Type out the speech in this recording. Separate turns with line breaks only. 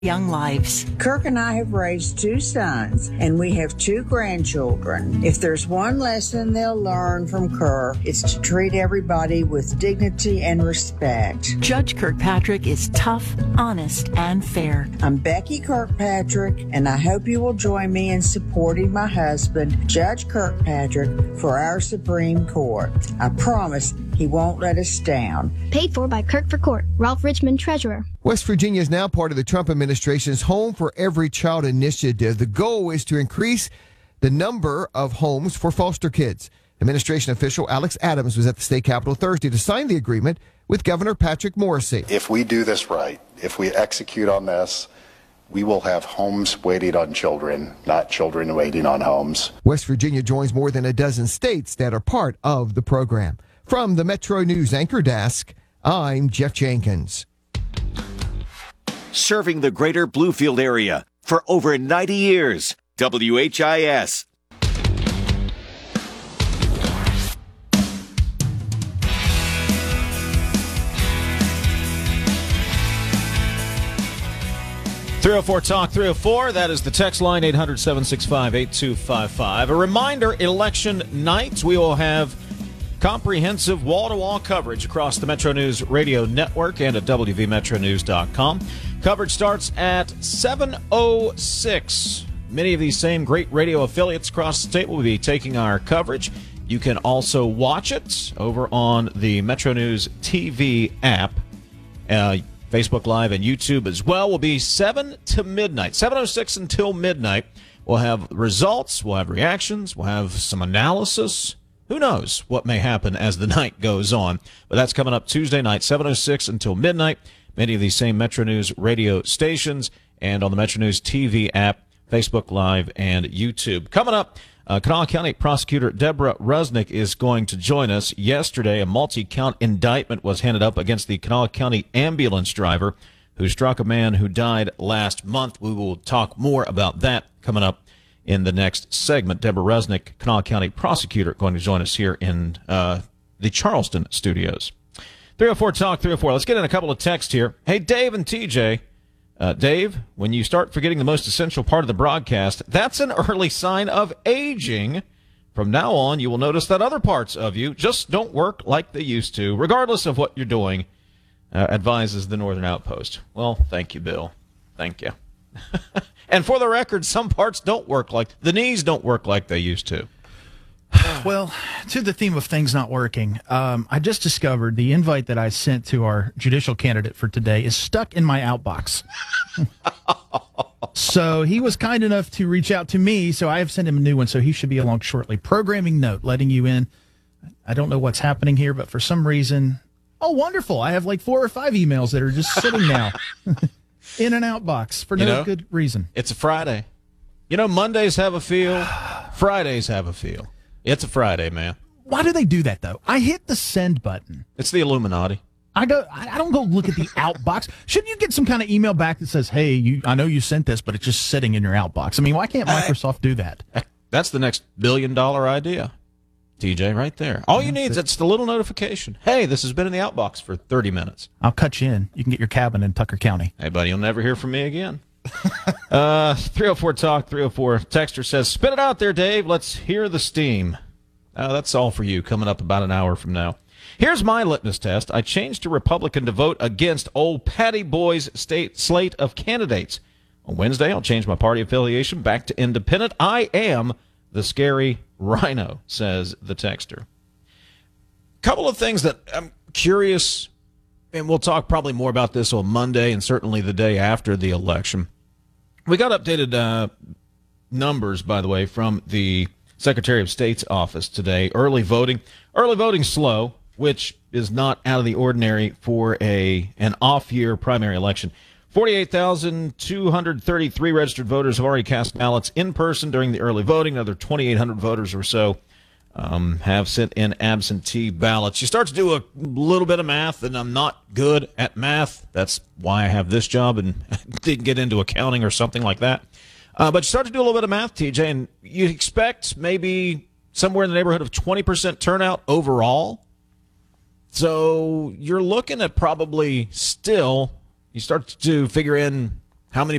young lives.
Kirk and I have raised 2 sons, and we have 2 grandchildren. If there's one lesson they'll learn from Kirk, it's to treat everybody with dignity and respect.
Judge Kirkpatrick is tough, honest, and fair.
I'm Becky Kirkpatrick, and I hope you will join me in supporting my husband, Judge Kirkpatrick, for our Supreme Court. I promise he won't let us down.
Paid for by Kirk for Court. Ralph Richmond, Treasurer.
West Virginia is now part of the Trump administration's Home for Every Child initiative. The goal is to increase the number of homes for foster kids. Administration official Alex Adams was at the state capitol Thursday to sign the agreement with Governor Patrick Morrisey.
If we do this right, if we execute on this, we will have homes waiting on children, not children waiting on homes.
West Virginia joins more than a dozen states that are part of the program. From the Metro News Anchor Desk, I'm Jeff Jenkins.
Serving the greater Bluefield area for over 90 years. WHIS.
.304 Talk 304. That is the text line, 800-765-8255. A reminder, election night, we will have comprehensive wall-to-wall coverage across the Metro News radio network and at WVMetroNews.com. Coverage starts at 7:06. Many of these same great radio affiliates across the state will be taking our coverage. You can also watch it over on the Metro News TV app, Facebook Live, and YouTube as well. Will be 7 to midnight, 7:06 until midnight. We'll have results, we'll have reactions, we'll have some analysis. Who knows what may happen as the night goes on. But that's coming up Tuesday night, 7:06 until midnight. Many of these same Metro News radio stations and on the Metro News TV app, Facebook Live, and YouTube. Coming up, Kanawha County Prosecutor Deborah Rusnick is going to join us. Yesterday, a multi-count indictment was handed up against the Kanawha County ambulance driver who struck a man who died last month. We will talk more about that coming up in the next segment. Deborah Rusnick, Kanawha County Prosecutor, going to join us here in the Charleston studios. 304 Talk 304. Let's get in a couple of texts here. Hey, Dave and TJ. Dave, when you start forgetting the most essential part of the broadcast, that's an early sign of aging. From now on, you will notice that other parts of you just don't work like they used to, regardless of what you're doing, advises the Northern Outpost. Well, thank you, Bill. Thank you. And for the record, some parts don't work like, the knees don't work like they used to.
Well, to the theme of things not working, I just discovered the invite that I sent to our judicial candidate for today is stuck in my outbox. So he was kind enough to reach out to me, so I have sent him a new one, so he should be along shortly. Programming note, letting you in. I don't know what's happening here, but for some reason, oh, wonderful. I have like 4 or 5 emails that are just sitting now in an outbox for no good reason.
It's a Friday. Mondays have a feel. Fridays have a feel. It's a Friday, man.
Why do they do that, though? I hit the send button.
It's the Illuminati.
I don't go look at the outbox. Shouldn't you get some kind of email back that says, hey, I know you sent this, but it's just sitting in your outbox? I mean, why can't Microsoft do that?
That's the next billion-dollar idea, TJ, right there. All you need is it's the little notification. Hey, this has been in the outbox for 30 minutes.
I'll cut you in. You can get your cabin in Tucker County.
Hey, buddy, you'll never hear from me again. 304 Talk 304. Texter says, spit it out there, Dave. Let's hear the steam. That's all for you coming up about an hour from now. Here's my litmus test. I changed to Republican to vote against old Patty Boy's state slate of candidates. On Wednesday, I'll change my party affiliation back to independent. I am the scary rhino, says the texter. Couple of things that I'm curious, and we'll talk probably more about this on Monday and certainly the day after the election. We got updated numbers, by the way, from the Secretary of State's office today. Early voting slow, which is not out of the ordinary for an off-year primary election. 48,233 registered voters have already cast ballots in person during the early voting. Another 2,800 voters or so have sent in absentee ballots. You start to do a little bit of math, and I'm not good at math. That's why I have this job and didn't get into accounting or something like that. But you start to do a little bit of math, TJ, and you expect maybe somewhere in the neighborhood of 20% turnout overall. So you're looking at probably still, you start to figure in How many